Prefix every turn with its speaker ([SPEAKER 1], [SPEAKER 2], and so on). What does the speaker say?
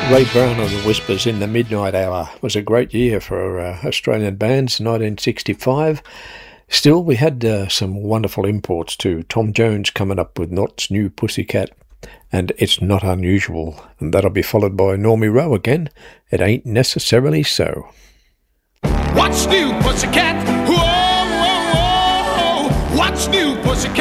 [SPEAKER 1] Ray Brown and the Whispers in the Midnight Hour was a great year for Australian bands, 1965. Still, we had some wonderful imports too. Tom Jones coming up with Knott's New Pussycat, and It's Not Unusual. And that'll be followed by Normie Rowe again. It Ain't Necessarily So.
[SPEAKER 2] What's new, Pussycat? Whoa, whoa, whoa. What's new, Pussycat?